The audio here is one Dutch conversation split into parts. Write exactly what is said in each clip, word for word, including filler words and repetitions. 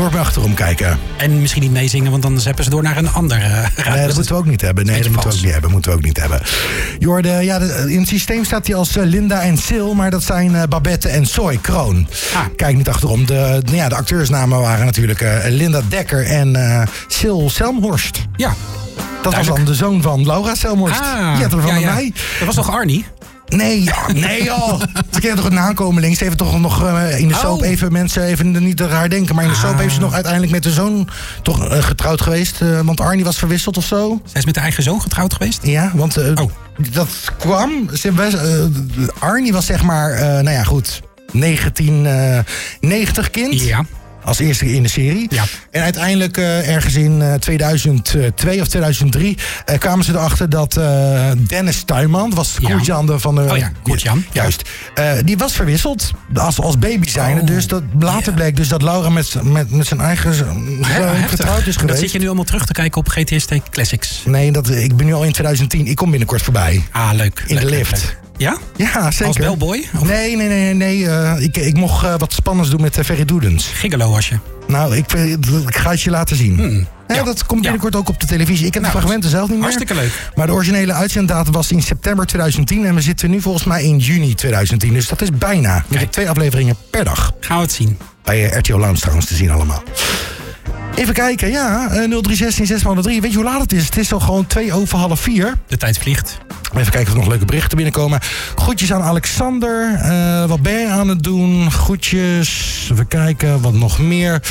voor me achterom kijken. En misschien niet meezingen, want dan zeppen ze door naar een ander uh, raad. Nee, dat moeten we ook niet hebben. Nee, dat moeten we ook niet hebben. Moeten we ook niet hebben. Jorde, ja, de, in het systeem staat hij als uh, Linda en Sil, maar dat zijn uh, Babette en Zoe Kroon. Ah. Kijk niet achterom. De, de, ja, de acteursnamen waren natuurlijk uh, Linda Dekker en uh, Sil Selmhorst. Ja. Dat was dan de zoon van Laura Selmhorst. Ah, die had er van ja, ja. mij. Dat was toch Arnie? Nee, ja, nee joh. Ze kent toch een nakomeling. Ze heeft toch nog uh, in de soap oh. even mensen even niet raar denken. Maar in de soap ah. heeft ze nog uiteindelijk met de zoon toch uh, getrouwd geweest. Uh, want Arnie was verwisseld of zo. Zij is met de eigen zoon getrouwd geweest? Ja, want uh, oh. dat kwam. Ze, uh, Arnie was zeg maar, uh, nou ja goed, negentien negentig kind. Ja. Als eerste in de serie. Ja. En uiteindelijk uh, ergens in uh, tweeduizend twee of tweeduizend drie uh, kwamen ze erachter dat uh, Dennis Tuinman, was ja. Koert-Jan van de... Oh ja, Koert-Jan. Juist. Uh, die was verwisseld als, als baby zijnde. Oh. Dus dat later ja. bleek dus dat Laura met, met, met zijn eigen zoon getrouwd is geweest. Dat zit je nu allemaal terug te kijken op G T S T Classics. Nee, dat, ik ben nu al in tweeduizend tien. Ik kom binnenkort voorbij. Ah, leuk. In leuk, de lift. Leuk, leuk. Ja? Ja, zeker. Als bellboy? Of? Nee, nee, nee. nee. Uh, ik, ik mocht uh, wat spannends doen met uh, Ferry Doedens. Gigolo was je? Nou, ik, ik ga het je laten zien. Hmm. Ja, ja, dat komt binnenkort ja. ook op de televisie. Ik heb nou, de fragmenten zelf niet meer. Hartstikke leuk. Maar de originele uitzenddatum was in september tweeduizend tien. En we zitten nu volgens mij in juni tweeduizend tien. Dus dat is bijna. Met twee afleveringen per dag. Gaan we het zien. Bij uh, R T O Lounge trouwens te zien allemaal. Even kijken, ja. Uh, nul drie zestien zes drie. Weet je hoe laat het is? Het is al gewoon twee over half vier. De tijd vliegt. Even kijken of er nog leuke berichten binnenkomen. Groetjes aan Alexander. Uh, wat ben je aan het doen? Groetjes. Even kijken, wat nog meer.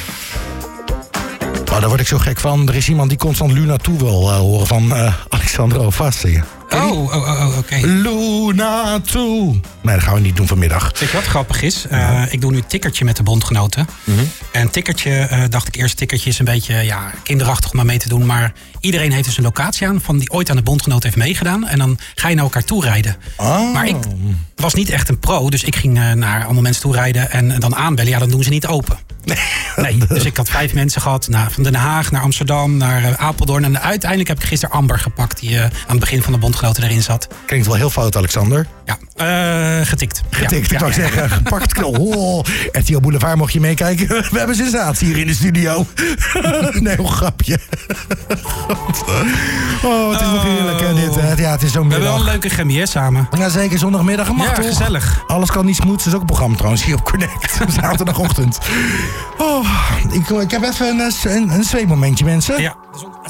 Oh, daar word ik zo gek van. Er is iemand die constant Luna toe wil uh, horen van uh, Alexander Ovasti. Oh, oh, oh, oh oké. Okay. Luna toe. Nee, dat gaan we niet doen vanmiddag. Weet je wat grappig is? Uh, ja. Ik doe nu tikkertje met de bondgenoten. Mm-hmm. En tikkertje, uh, dacht ik eerst, tikkertje is een beetje ja, kinderachtig om maar mee te doen. Maar iedereen heeft dus een locatie aan van die ooit aan de bondgenoot heeft meegedaan. En dan ga je naar elkaar toe rijden. Oh. Maar ik was niet echt een pro, dus ik ging uh, naar allemaal mensen toe rijden en dan aanbellen. Ja, dan doen ze niet open. Nee, dus ik had vijf mensen gehad. Nou, van Den Haag naar Amsterdam, naar uh, Apeldoorn. En uiteindelijk heb ik gisteren Amber gepakt, die uh, aan het begin van de bondgenoten erin zat. Klinkt wel heel fout, Alexander. Ja, uh, getikt. Getikt, ja, ik wou ja, zeggen. Ja. Gepakt knol. Oh, R T O Boulevard, mocht je meekijken. We hebben sensatie hier in de studio. Nee, hoe grapje. Oh, het is nog heerlijk, hè, dit. Hè? Ja, het is zo'n middag. We hebben wel een leuke chemie, hè, samen. Ja, zeker. Zondagmiddag mag ja, toch? Gezellig. Alles kan niet smooth. Dat is ook een programma trouwens hier op Connect. Zaterdagochtend. Oh, ik, ik heb even een, een, een zweetmomentje, mensen. Ja.